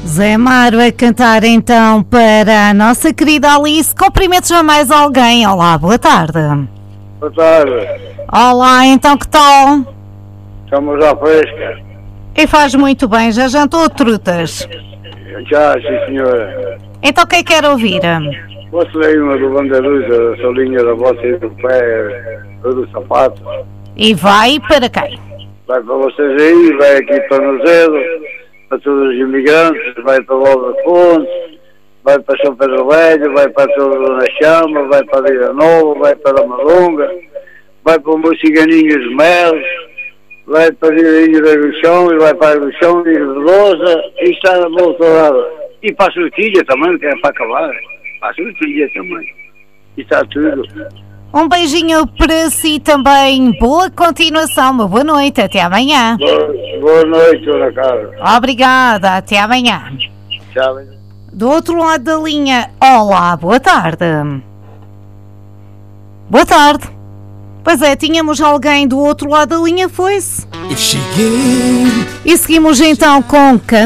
Zé Mário a cantar então para a nossa querida Alice. Cumprimentos a mais alguém. Olá, boa tarde. Boa tarde. Olá, então que tal? Estamos à fresca. E faz muito bem, já jantou trutas? Já, sim senhora. Então quem quer ouvir? Gostei uma do Bandeiruza, da solinha da vossa e do pé, do sapato. E vai para quem? Vai para vocês aí, vai aqui para Nozedo, para todos os imigrantes, vai para Lobo de Fontes, vai para São Pedro Velho, vai para toda a Chama, vai para Vila Nova, vai para a Malunga, vai para o meu Ciganinho de Mel, vai para a Ilha da Luxão, e vai para a Luxão, Ilha de Lousa, e está na Bolsa. E para a Surtilha também, que é para acabar. Para a Surtilha também. E está tudo. Um beijinho para si também. Boa continuação, uma boa noite. Até amanhã. Boa noite, Dona Carla. Obrigada. Até amanhã. Tchau. Do outro lado da linha, olá, boa tarde. Boa tarde. Pois é, tínhamos alguém do outro lado da linha, foi-se? E seguimos então com